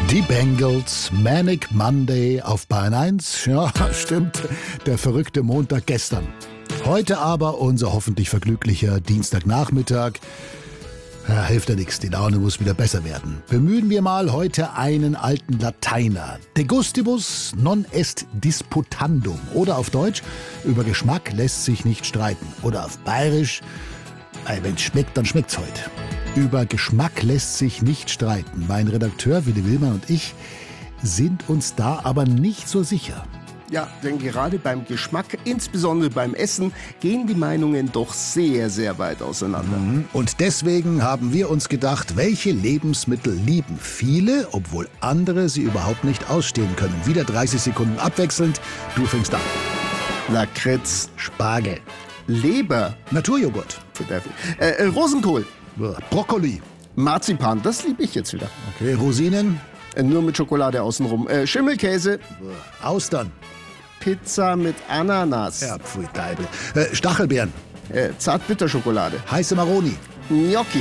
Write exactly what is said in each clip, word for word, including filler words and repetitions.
Die Bengals, Manic Monday auf Bayern eins. Ja, stimmt, der verrückte Montag gestern. Heute aber unser hoffentlich vergnüglicher Dienstagnachmittag. Ja, hilft ja nichts, die Laune muss wieder besser werden. Bemühen wir mal heute einen alten Lateiner. De gustibus non est disputandum. Oder auf Deutsch, über Geschmack lässt sich nicht streiten. Oder auf Bayerisch, wenn es schmeckt, dann schmeckt's heute. Über Geschmack lässt sich nicht streiten. Mein Redakteur Willi Willmann und ich sind uns da aber nicht so sicher. Ja, denn gerade beim Geschmack, insbesondere beim Essen, gehen die Meinungen doch sehr, sehr weit auseinander. Und deswegen haben wir uns gedacht, welche Lebensmittel lieben viele, obwohl andere sie überhaupt nicht ausstehen können. Wieder dreißig Sekunden abwechselnd. Du fängst an. Lakritz, Spargel, Leber, Naturjoghurt, äh, äh, Rosenkohl, Brokkoli, Marzipan, das liebe ich jetzt wieder. okay, Rosinen, Äh, nur mit Schokolade außenrum. Äh, Schimmelkäse, Austern, Pizza mit Ananas, ja, pfui Deibel, äh, Stachelbeeren, äh, Zartbitterschokolade, heiße Maroni. Gnocchi.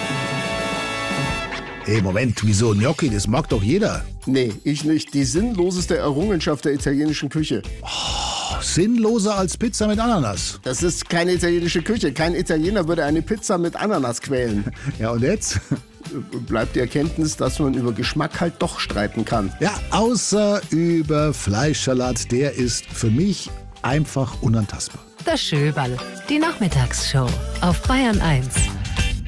Hey, Moment, wieso Gnocchi? Das mag doch jeder. Nee, ich nicht. Die sinnloseste Errungenschaft der italienischen Küche. Sinnloser als Pizza mit Ananas. Das ist keine italienische Küche. Kein Italiener würde eine Pizza mit Ananas quälen. Ja, und jetzt? Bleibt die Erkenntnis, dass man über Geschmack halt doch streiten kann. Ja, außer über Fleischsalat. Der ist für mich einfach unantastbar. Das Schöberl, die Nachmittagsshow auf Bayern eins.